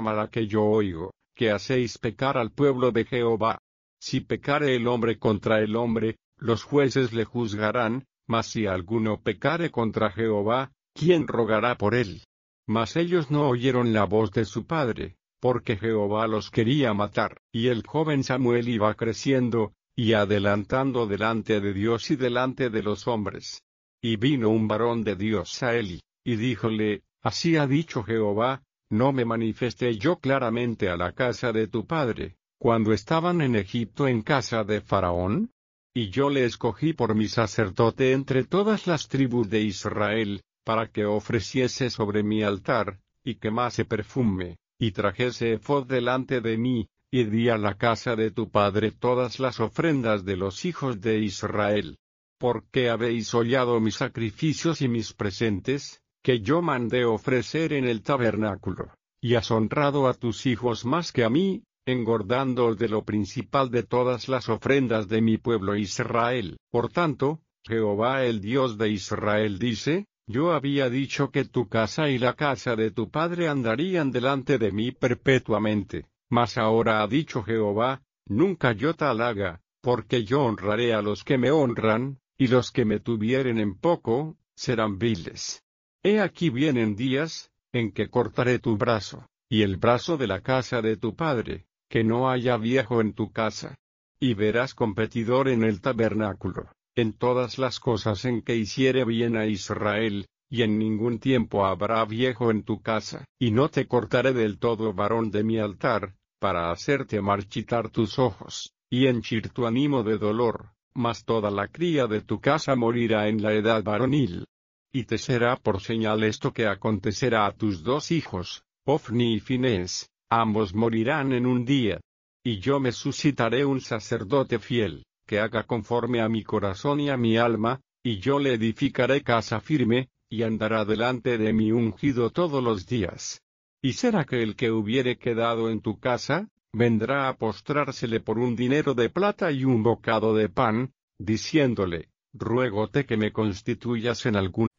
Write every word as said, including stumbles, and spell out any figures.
mala que yo oigo, que hacéis pecar al pueblo de Jehová. Si pecare el hombre contra el hombre, los jueces le juzgarán, mas si alguno pecare contra Jehová, ¿quién rogará por él? Mas ellos no oyeron la voz de su padre, porque Jehová los quería matar. Y el joven Samuel iba creciendo, y adelantando delante de Dios y delante de los hombres. Y vino un varón de Dios a Eli, y díjole, así ha dicho Jehová, no me manifesté yo claramente a la casa de tu padre, cuando estaban en Egipto en casa de Faraón. Y yo le escogí por mi sacerdote entre todas las tribus de Israel, para que ofreciese sobre mi altar, y quemase perfume, y trajese ephod delante de mí, y di a la casa de tu padre todas las ofrendas de los hijos de Israel. ¿Por qué habéis hollado mis sacrificios y mis presentes, que yo mandé ofrecer en el tabernáculo, y has honrado a tus hijos más que a mí, engordando de lo principal de todas las ofrendas de mi pueblo Israel? Por tanto, Jehová el Dios de Israel dice, yo había dicho que tu casa y la casa de tu padre andarían delante de mí perpetuamente, mas ahora ha dicho Jehová, nunca yo tal haga, porque yo honraré a los que me honran, y los que me tuvieren en poco, serán viles. He aquí vienen días, en que cortaré tu brazo, y el brazo de la casa de tu padre, que no haya viejo en tu casa. Y verás competidor en el tabernáculo, en todas las cosas en que hiciere bien a Israel, y en ningún tiempo habrá viejo en tu casa. Y no te cortaré del todo varón de mi altar, para hacerte marchitar tus ojos, y henchir tu ánimo de dolor, mas toda la cría de tu casa morirá en la edad varonil. Y te será por señal esto que acontecerá a tus dos hijos, Ofni y Finés, ambos morirán en un día. Y yo me suscitaré un sacerdote fiel, que haga conforme a mi corazón y a mi alma, y yo le edificaré casa firme, y andará delante de mi ungido todos los días. Y será que el que hubiere quedado en tu casa, vendrá a postrársele por un dinero de plata y un bocado de pan, diciéndole, ruégote que me constituyas en algún